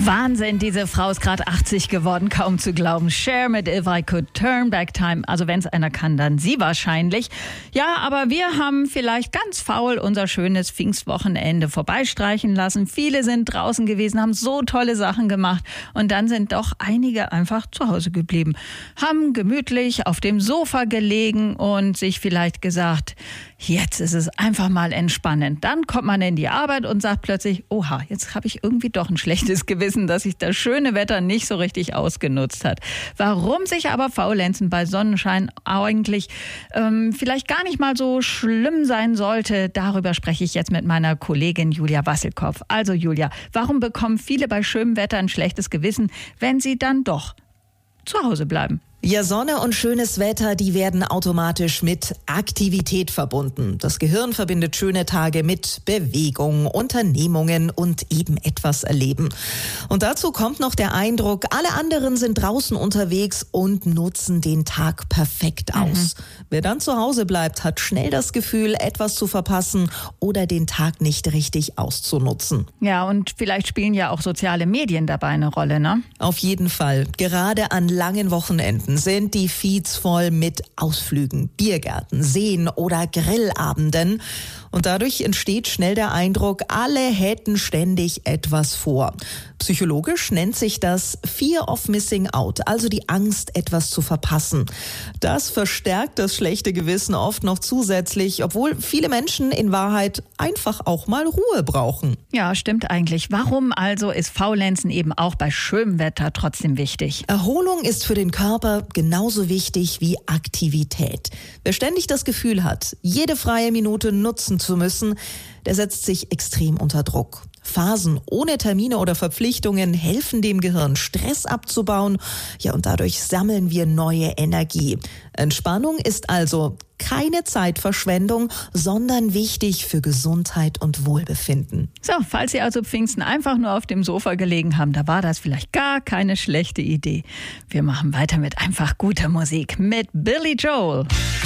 Wahnsinn, diese Frau ist gerade 80 geworden, kaum zu glauben. Cher mit If I Could Turn Back Time. Also wenn es einer kann, dann sie wahrscheinlich. Ja, aber wir haben vielleicht ganz faul unser schönes Pfingstwochenende vorbeistreichen lassen. Viele sind draußen gewesen, haben so tolle Sachen gemacht. Und dann sind doch einige einfach zu Hause geblieben. Haben gemütlich auf dem Sofa gelegen und sich vielleicht gesagt, jetzt ist es einfach mal entspannend. Dann kommt man in die Arbeit und sagt plötzlich, oha, jetzt habe ich irgendwie doch ein schlechtes Gewissen, dass sich das schöne Wetter nicht so richtig ausgenutzt hat. Warum sich aber Faulenzen bei Sonnenschein eigentlich vielleicht gar nicht mal so schlimm sein sollte, darüber spreche ich jetzt mit meiner Kollegin Julia Wasselkopf. Also Julia, warum bekommen viele bei schönem Wetter ein schlechtes Gewissen, wenn sie dann doch zu Hause bleiben? Ja, Sonne und schönes Wetter, die werden automatisch mit Aktivität verbunden. Das Gehirn verbindet schöne Tage mit Bewegung, Unternehmungen und eben etwas erleben. Und dazu kommt noch der Eindruck, alle anderen sind draußen unterwegs und nutzen den Tag perfekt aus. Wer dann zu Hause bleibt, hat schnell das Gefühl, etwas zu verpassen oder den Tag nicht richtig auszunutzen. Ja, und vielleicht spielen ja auch soziale Medien dabei eine Rolle, ne? Auf jeden Fall. Gerade an langen Wochenenden sind die Feeds voll mit Ausflügen, Biergärten, Seen oder Grillabenden. Und dadurch entsteht schnell der Eindruck, alle hätten ständig etwas vor. Psychologisch nennt sich das Fear of Missing Out, also die Angst, etwas zu verpassen. Das verstärkt das schlechte Gewissen oft noch zusätzlich, obwohl viele Menschen in Wahrheit einfach auch mal Ruhe brauchen. Ja, stimmt eigentlich. Warum also ist Faulenzen eben auch bei schönem Wetter trotzdem wichtig? Erholung ist für den Körper genauso wichtig wie Aktivität. Wer ständig das Gefühl hat, jede freie Minute nutzen zu müssen, der setzt sich extrem unter Druck. Phasen ohne Termine oder Verpflichtungen helfen dem Gehirn, Stress abzubauen. Ja, und dadurch sammeln wir neue Energie. Entspannung ist also keine Zeitverschwendung, sondern wichtig für Gesundheit und Wohlbefinden. So, falls Sie also Pfingsten einfach nur auf dem Sofa gelegen haben, da war das vielleicht gar keine schlechte Idee. Wir machen weiter mit einfach guter Musik mit Billy Joel.